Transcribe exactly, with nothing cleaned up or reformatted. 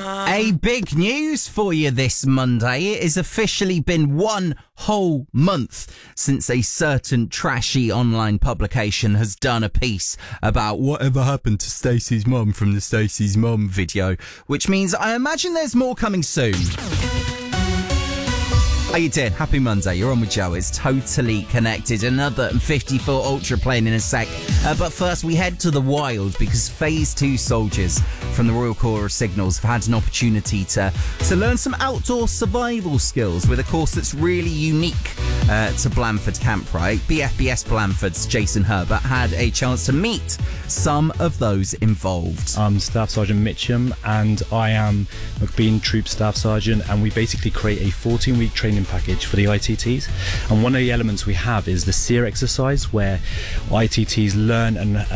A big news for you this Monday. It has officially been one whole month since a certain trashy online publication has done a piece about whatever happened to Stacey's mum from the Stacey's mum video, which means I imagine there's more coming soon. How you doing? Happy Monday. You're on with Joe. It's Totally Connected. Another fifty-four Ultra playing in a sec. Uh, but first, we head to the wild because Phase two soldiers from the Royal Corps of Signals have had an opportunity to, to learn some outdoor survival skills with a course that's really unique uh, to Blandford Camp, right? B F B S Blandford's Jason Herbert had a chance to meet some of those involved. I'm Staff Sergeant Mitchum and I am McBean Troop Staff Sergeant, and we basically create a fourteen-week training package for the I T Ts, and one of the elements we have is the SEER exercise where I T Ts learn and